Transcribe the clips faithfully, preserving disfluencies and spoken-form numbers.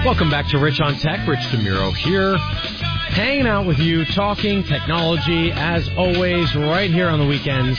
Welcome back to Rich on Tech. Rich DeMuro here, hanging out with you, talking technology, as always, right here on the weekends.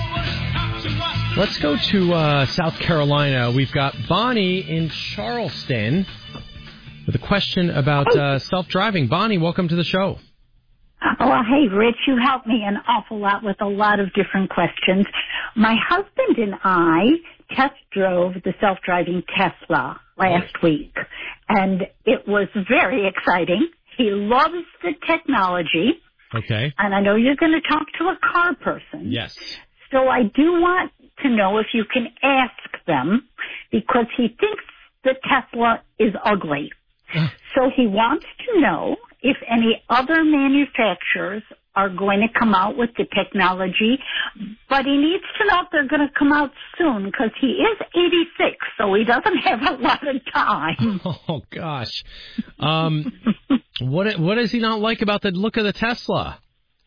Let's go to uh, South Carolina. We've got Bonnie in Charleston with a question about uh, self-driving. Bonnie, welcome to the show. Oh, hey, Rich, you helped me an awful lot with a lot of different questions. My husband and I test drove the self-driving Tesla last week, and it was very exciting. He loves the technology. Okay. And I know you're going to talk to a car person. Yes. So I do want to know if you can ask them, because he thinks the Tesla is ugly. So he wants to know if any other manufacturers are going to come out with the technology, but he needs to know if they're going to come out soon, because he is eighty-six, so he doesn't have a lot of time. Oh, gosh. Um, what what does he not like about the look of the Tesla?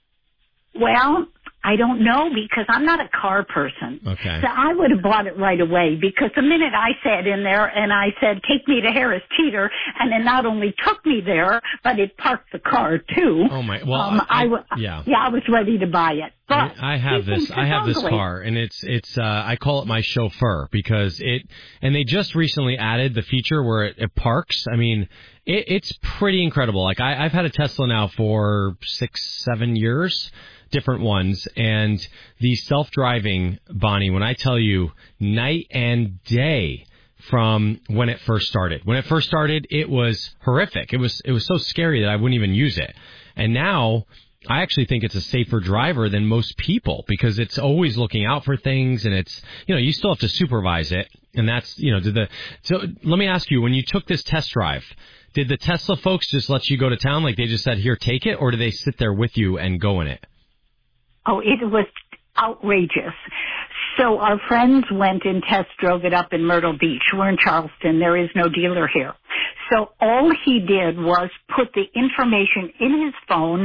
Well, I don't know, because I'm not a car person. Okay. So I would have bought it right away, because the minute I sat in there and I said, take me to Harris Teeter, and it not only took me there, but it parked the car too. Oh my, well, um, I, I, w- yeah. yeah, I was ready to buy it. But I, I have this, I have this car, and it's, it's, uh, I call it my chauffeur, because it, and they just recently added the feature where it, it parks. I mean, it, it's pretty incredible. Like I, I've had a Tesla now for six, seven years. Different ones, and the self-driving, Bonnie, when I tell you, night and day from when it first started. When it first started, it was horrific. It was it was so scary that I wouldn't even use it. And now, I actually think it's a safer driver than most people, because it's always looking out for things, and it's, you know, you still have to supervise it, and that's, you know, did the, so let me ask you, when you took this test drive, did the Tesla folks just let you go to town, like they just said, here, take it, or did they sit there with you and go in it? Oh, it was outrageous. So our friends went and test drove it up in Myrtle Beach. We're in Charleston. There is no dealer here. So all he did was put the information in his phone,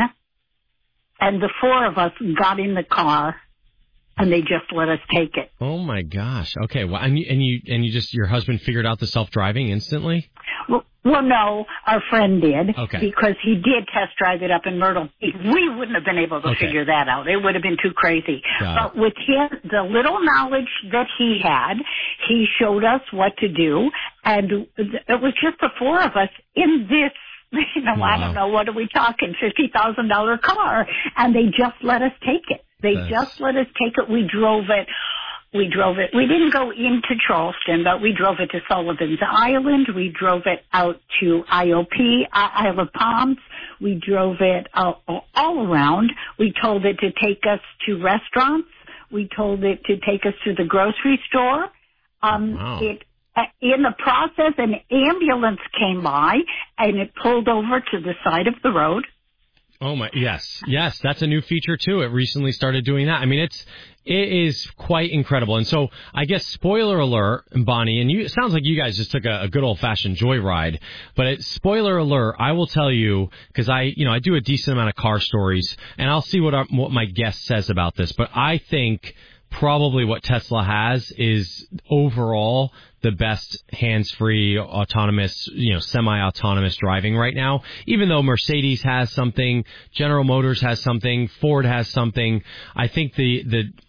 and the four of us got in the car, and they just let us take it. Oh my gosh. Okay. Well, and you, and you, and you just, your husband figured out the self-driving instantly? Well, well, no, our friend did. Okay. Because he did test drive it up in Myrtle Beach. We wouldn't have been able to Okay. figure that out. It would have been too crazy. Got But with his, the little knowledge that he had, he showed us what to do, and it was just the four of us in this, you know, Wow. I don't know, what are we talking, fifty thousand dollars car, and they just let us take it. They That's... just let us take it. We drove it. We drove it. We didn't go into Charleston, but we drove it to Sullivan's Island. We drove it out to I O P, Isle of Palms. We drove it uh, all around. We told it to take us to restaurants. We told it to take us to the grocery store. Um, wow. It in the process, an ambulance came by, and it pulled over to the side of the road. Oh my, yes, yes, that's a new feature too. It recently started doing that. I mean, it's, it is quite incredible. And so I guess spoiler alert, Bonnie, and you, it sounds like you guys just took a, a good old fashioned joyride, but it, spoiler alert, I will tell you, cause I, you know, I do a decent amount of car stories, and I'll see what our, what my guest says about this, but I think probably what Tesla has is overall the best hands-free, autonomous, you know, semi-autonomous driving right now. Even though Mercedes has something, General Motors has something, Ford has something, I think the, the